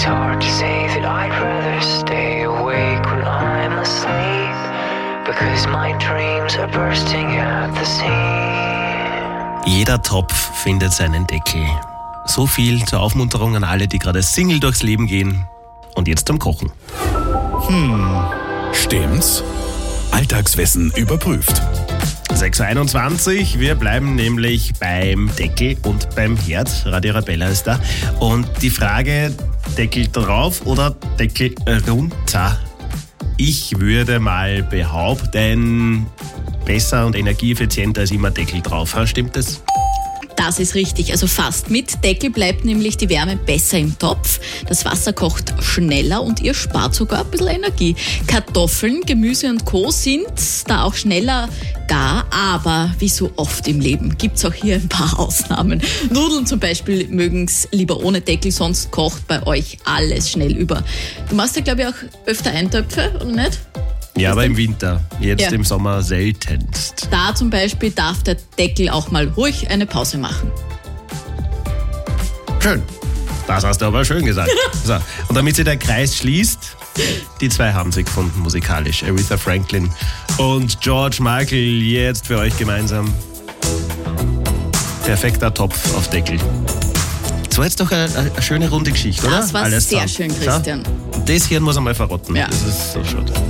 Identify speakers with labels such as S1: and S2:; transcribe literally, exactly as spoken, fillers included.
S1: It's hard to say that I'd rather stay awake when I'm asleep, because my dreams are bursting at the seams.
S2: Jeder Topf findet seinen Deckel. So viel zur Aufmunterung an alle, die gerade Single durchs Leben gehen. Und jetzt zum Kochen.
S3: Stimmt's? Alltagswissen überprüft.
S2: sechs Uhr einundzwanzig, wir bleiben nämlich beim Deckel und beim Herd. Radio Arabella ist da. Und die Frage, Deckel drauf oder Deckel runter? Ich würde mal behaupten, besser und energieeffizienter als immer Deckel drauf. Stimmt das?
S4: Das ist richtig, also fast. Mit Deckel bleibt nämlich die Wärme besser im Topf. Das Wasser kocht schneller und ihr spart sogar ein bisschen Energie. Kartoffeln, Gemüse und Co. sind da auch schneller gar, aber wie so oft im Leben gibt es auch hier ein paar Ausnahmen. Nudeln zum Beispiel mögen es lieber ohne Deckel, sonst kocht bei euch alles schnell über. Du machst ja, glaube ich, auch öfter Eintöpfe, oder nicht?
S2: Ja, aber im Winter. Jetzt
S4: Ja.
S2: im Sommer seltenst.
S4: Da zum Beispiel darf der Deckel auch mal ruhig eine Pause machen.
S2: Schön. Das hast du aber schön gesagt. So. Und damit sich der Kreis schließt, die zwei haben sie gefunden musikalisch. Aretha Franklin und George Michael jetzt für euch gemeinsam. Perfekter Topf auf Deckel. Das war jetzt doch eine, eine schöne runde Geschichte, oder?
S4: Das war
S2: Alles
S4: sehr
S2: zusammen.
S4: schön, Christian.
S2: Schau, das hier muss einmal verrotten.
S4: Ja.
S2: Das ist so schön.